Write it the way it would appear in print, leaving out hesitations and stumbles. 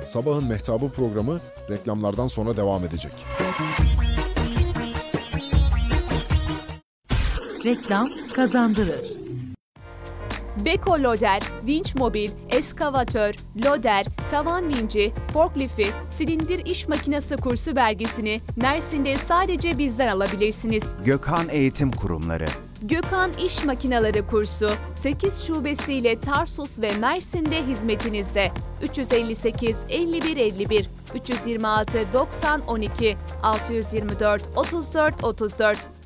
Sabahın Mehtabı programı reklamlardan sonra devam edecek. Reklam kazandırır. Beko Loader, vinç mobil, eskavatör, loader, tavan vinci, forklifti, silindir iş makinesi kursu belgesini Mersin'de sadece bizden alabilirsiniz. Gökhan Eğitim Kurumları. Gökhan İş Makineleri kursu 8 şubesiyle Tarsus ve Mersin'de hizmetinizde. 358 51 51 326 90 12 624 34 34